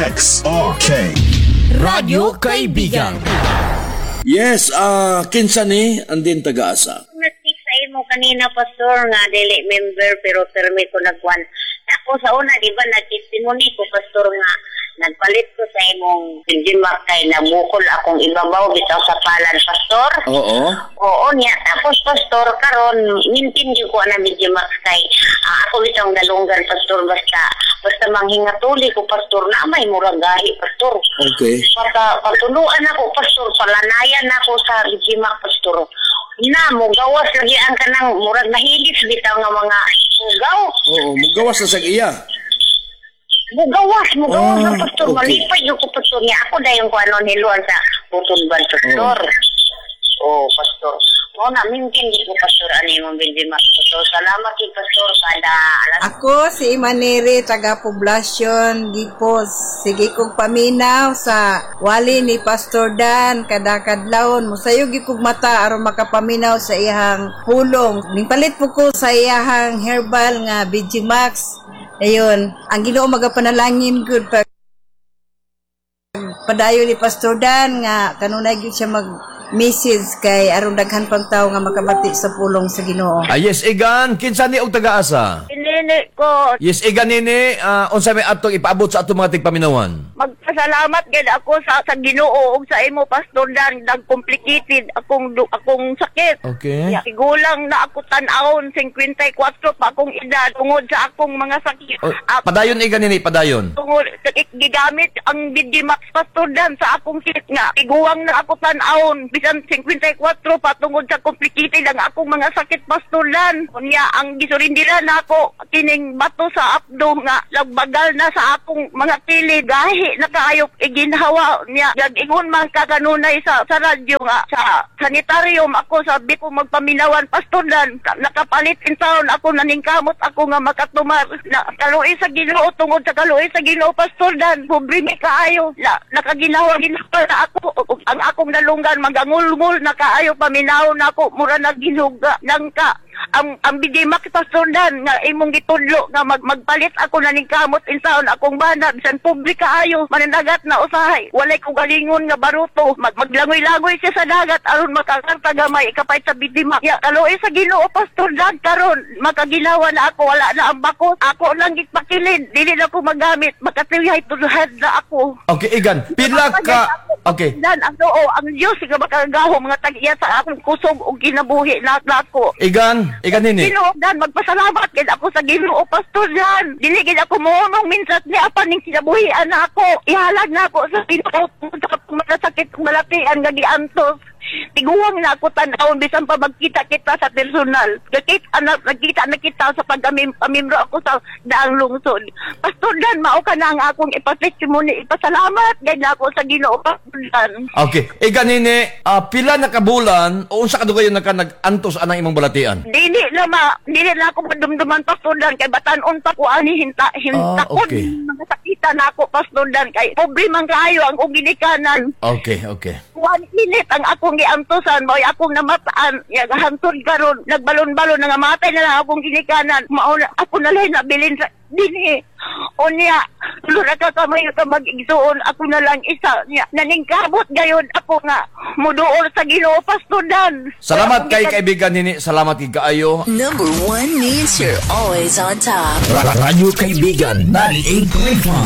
RXRK Radyo Kaibigan. Yes, kinsa ni andin taga-asa. Nag-text sa imo kanina, Pastor, nga dili member pero permit ko nagkuhan. Ako sa una, di ba, nag-testimony ko, Pastor, nga nagpalit ko sa imong Benjimak kay namukol akong ibabaw bitaw sa palad, Pastor. Oo. Oo niya. Tapos, Pastor, karon mintin ko na Benjimak kay ako bitang dalunggan, Pastor, basta manghingatuli ko, Pastor, na may muragahi, Pastor. Okay. Patuluan ako, Pastor, palanayan ako sa Benjimak, Pastor. Mo gawas lagi ang kanang murag mahilis bitaw nga mga mugaw. Oo, mugawas na sa iya. Mugawas na, Pastor. Okay. Malipay yung ko, Pastor. Niya ako na yung kung ano niluan sa putulban, Pastor. Oh, Pastor. Oo na, mintin di ko, Pastor, ano yung Benjimak, Pastor. Salamat yung Pastor, kada alas. Ako si Imanere, taga Poblacion, Dipos. Sige kong paminaw sa wali ni Pastor Dan, kadakadlawon. Musayog kong mata aron makapaminaw sa iyang pulong. Nipalit po ko sa iyang herbal nga Benjimax. Ayun, ang Ginoo magapanalangin good padayon ni Pastor Dan nga kanunay gyud siya mag-message kay aron daghan pang tawo nga makabati sa pulong sa Ginoo. Yes, Igan, kinsa ni og taga-asa? Inini ko, Yes, Igan nini, unsa may atong ipaabot sa atong mga tigpaminawan? magpasalamat gid ako sa Ginoo ug sa imo, Pastor Dan, nag-complicated akong sakit. Okay. Sigulang na ako tan-awon 54 pa akong edad tungod sa akong mga sakit. Padayon, Igan nini, padayon. Tungod gigamit ang Benjimax, Pastor Dan, sa akong sakit nga. Iguwang na ako tan-awon bisan 54 pa tungod sa complicated ang akong mga sakit, Pastor Dan. Kunya ang gisurindira na ako kining bato sa abdo nga lagbagal na sa akong mga kilid gahi na kaayok iginhawa niya gag-ingon man kakanunay sa radyo nga sa sanitarium ako sabi ko magpaminawan, Pastor Dan. Nakapalit in town ako, naningkamot ako nga makatumar na kaluoy sa Ginoo tungod sa kaluoy sa Ginoo, Pastor Dan. Pobre mi kaayo na nakaginawa na ako ang akong nalunggan magangulngul na kaayo paminaw na ako mura na ginuga nang ka ang Benjimax, Pastor Dan, nga imong gitudlo nga magpalit ako naningkamot insaon akong bana bisan public kaayo mananagat na usahay walay ko galingon nga baruto maglangoy-langoy siya sa dagat aron makakarta gamay ikapay sa Benjimax ya kaluoy sa Ginoo, Pastor Dan. Karon makaginawa na ako, wala na ang bakos ako lang gitpakilid dili na ko magamit makatiyay tuluhad na ako. Okay, Igan, pila ka... Okay. Dan ang Dios nga makagaho mga tagiya sa akong kusog ug ginabuhi na ako. Igan nini. Ginoo, Dan, magpasalamat gid ako sa Ginoo, Pastor Dan. Dili gid ako moonong minsan ni apan ning kinabuhian na ako. Ihalag na ako sa Ginoo sa masakit kong malatian nga giantos. Tiguwang na ako tan-awon bisan pa magkita kita sa personal. Nagkita na kita sa pamimro ako sa daang lungsod. Pastor Dan, mao ka na ang akong ipatestimony. Ipasalamat gid ako sa Ginoo, Pastor Dan. Okay, Igan nini, pila na kabulan o unsa kadugayon nag-antos anang imong balatian? Dili na ako madumduman, Pastor Dan, kay batanon pa ko ani hinta okay. mga sakita na ako, Pastor Dan, kay pobre man kaayo ang kong ginikanan. Okay. 1 minute ang akong giantosan, boy akong namataan, hantod karon nagbalon-balon nga matay na lang akong ginikanan. Mauna ako na lang nabilin sa dinhi. O niya, lura ka kamay ka mag-igsuon, ako na lang isa niya. Naningkabot gayon ako nga muduol sa Ginoo, Pastor Dan. Salamat kay kaibigan nini, salamat kay kaayo. Number 1 means you're always on top. Radyo Kaibigan 98.5